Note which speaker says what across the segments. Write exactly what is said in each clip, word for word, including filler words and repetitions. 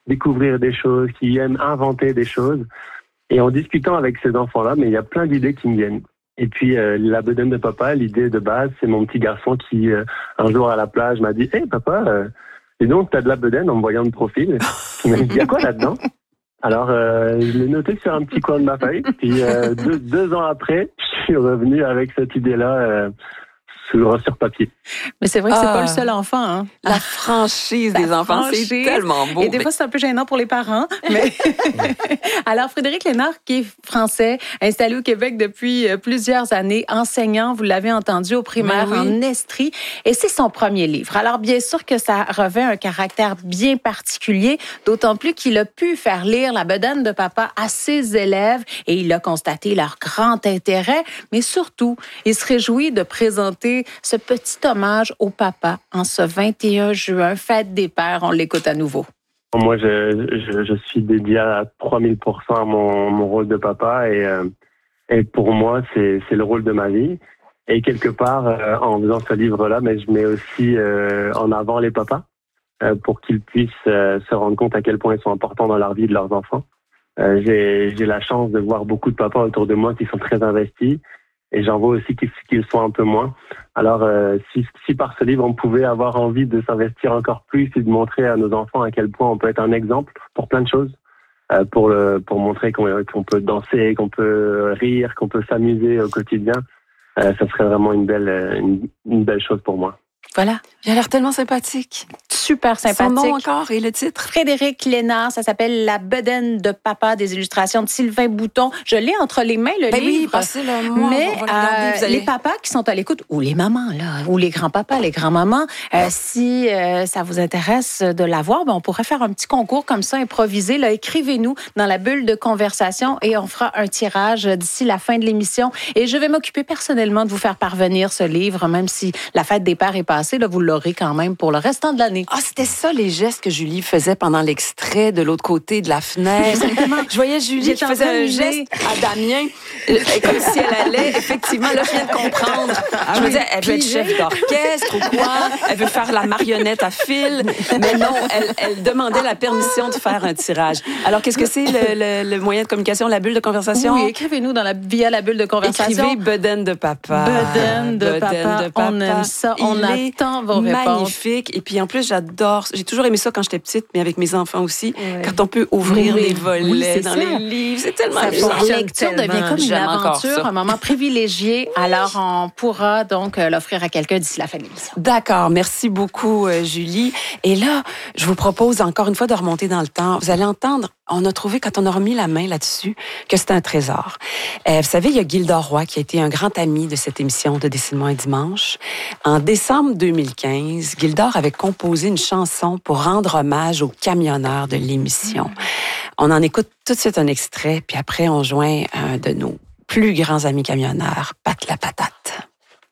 Speaker 1: découvrir des choses, qui aiment inventer des choses. Et en discutant avec ces enfants-là, mais il y a plein d'idées qui me viennent. Et puis, euh, la bedaine de papa, l'idée de base, c'est mon petit garçon qui, euh, un jour à la plage, m'a dit « Hey papa, euh, dis donc, t'as de la bedaine en me voyant de profil. » Il m'a dit « Il y a quoi là-dedans ?» Alors, euh, je l'ai noté sur un petit coin de ma feuille. Puis, euh, deux, deux ans après, je suis revenu avec cette idée-là euh, sur, sur papier.
Speaker 2: Mais c'est vrai que c'est
Speaker 3: ah,
Speaker 2: pas le seul enfant. Hein?
Speaker 3: La franchise des
Speaker 2: la
Speaker 3: enfants,
Speaker 2: franchise.
Speaker 3: C'est tellement beau.
Speaker 2: Et des fois, c'est un peu gênant pour les parents. Mais alors, Frédéric Lénard, qui est français, installé au Québec depuis plusieurs années, enseignant, vous l'avez entendu, au primaire oui. en Estrie. Et c'est son premier livre. Alors, bien sûr que ça revêt un caractère bien particulier, d'autant plus qu'il a pu faire lire la bedaine de papa à ses élèves et il a constaté leur grand intérêt. Mais surtout, il se réjouit de présenter ce petit hommage au papa en ce vingt et un juin, fête des pères. On l'écoute à nouveau.
Speaker 1: Moi, je, je, je suis dédié à trois mille pour cent à mon, mon rôle de papa et, euh, et pour moi, c'est, c'est le rôle de ma vie. Et quelque part, euh, en faisant ce livre-là, mais je mets aussi euh, en avant les papas euh, pour qu'ils puissent euh, se rendre compte à quel point ils sont importants dans leur vie de leurs enfants. Euh, j'ai, j'ai la chance de voir beaucoup de papas autour de moi qui sont très investis. Et j'en vois aussi qu'ils, qu'ils sont un peu moins. Alors, euh, si, si par ce livre, on pouvait avoir envie de s'investir encore plus et de montrer à nos enfants à quel point on peut être un exemple pour plein de choses, euh, pour le, pour montrer qu'on, qu'on peut danser, qu'on peut rire, qu'on peut s'amuser au quotidien, euh, ça serait vraiment une belle, une, une belle chose pour moi.
Speaker 2: Voilà.
Speaker 3: Il a l'air tellement sympathique.
Speaker 2: Super sympathique.
Speaker 3: Son nom encore et le titre?
Speaker 2: Frédéric Lénard, ça s'appelle La bedaine de papa, des illustrations de Sylvain Bouton. Je l'ai entre les mains, le
Speaker 3: ben
Speaker 2: livre.
Speaker 3: Oui, passez-le moi.
Speaker 2: Mais
Speaker 3: on va regarder,
Speaker 2: euh,
Speaker 3: allez...
Speaker 2: les papas qui sont à l'écoute, ou les mamans, là, ou les grands-papas, les grands-mamans, euh, si euh, ça vous intéresse de l'avoir, ben, on pourrait faire un petit concours comme ça, improvisé. Là, écrivez-nous dans la bulle de conversation et on fera un tirage d'ici la fin de l'émission. Et je vais m'occuper personnellement de vous faire parvenir ce livre, même si la fête des pères est passée, là, vous l'aurez quand même pour le restant de l'année.
Speaker 3: Ah, c'était ça les gestes que Julie faisait pendant l'extrait de l'autre côté de la fenêtre. Je voyais Julie qui faisait un geste à Damien, comme si elle allait, effectivement, là, je viens de comprendre. Ah, je me disais, elle veut être chef d'orchestre ou quoi? Elle veut faire la marionnette à fil. Mais non, elle, elle demandait la permission de faire un tirage. Alors, qu'est-ce que c'est le, le, le moyen de communication, la bulle de conversation?
Speaker 2: Oui, écrivez-nous dans la, via la bulle de conversation.
Speaker 3: Écrivez bedaine de papa.
Speaker 2: Bedaine de,
Speaker 3: bedaine
Speaker 2: papa.
Speaker 3: de papa.
Speaker 2: On aime ça. On
Speaker 3: Il
Speaker 2: attend vos réponses.
Speaker 3: Magnifique. Et puis, en plus, j'adore. J'ai toujours aimé ça quand j'étais petite, mais avec mes enfants aussi.
Speaker 2: Ouais.
Speaker 3: Quand on peut ouvrir
Speaker 2: oui,
Speaker 3: les volets
Speaker 2: oui,
Speaker 3: dans
Speaker 2: ça.
Speaker 3: les livres. C'est tellement
Speaker 2: ça
Speaker 3: bien.
Speaker 2: La lecture devient comme une aventure, un moment privilégié. Alors, on pourra donc l'offrir à quelqu'un d'ici la fin de l'émission.
Speaker 3: D'accord. Merci beaucoup, euh, Julie. Et là, je vous propose encore une fois de remonter dans le temps. Vous allez entendre, on a trouvé, quand on a remis la main là-dessus, que c'est un trésor. Euh, vous savez, il y a Gilda Roy, qui a été un grand ami de cette émission de Dessine-moi un dimanche. En décembre deux mille quinze, Gilda avait composé une chanson pour rendre hommage aux camionneurs de l'émission. On en écoute tout de suite un extrait, puis après, on joint un de nos plus grands amis camionneurs, Pat la patate.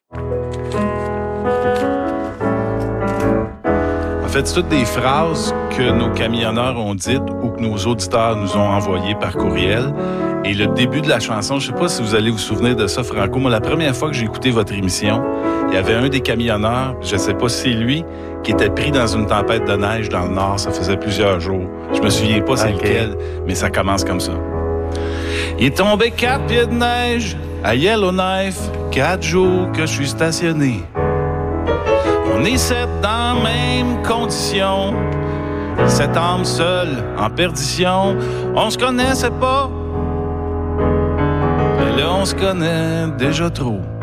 Speaker 4: En fait, c'est toutes des phrases que nos camionneurs ont dites ou que nos auditeurs nous ont envoyées par courriel. Et le début de la chanson, je ne sais pas si vous allez vous souvenir de ça, Franco. Moi, la première fois que j'ai écouté votre émission, il y avait un des camionneurs, je ne sais pas si c'est lui, qui était pris dans une tempête de neige dans le Nord. Ça faisait plusieurs jours. Je me souviens pas c'est okay. lequel, mais ça commence comme ça. Il est tombé quatre pieds de neige à Yellowknife, quatre jours que je suis stationné. On est sept dans la même condition, sept âmes seules en perdition. On se connaissait pas, mais là on se connaît déjà trop.